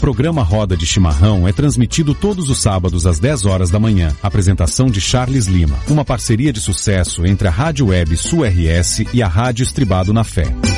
programa Roda de Chimarrão é transmitido todos os sábados às 10 horas da manhã. Apresentação de Charles Lima. Uma parceria de sucesso entre a Rádio Web Sul RS e a Rádio Estribado na Fé.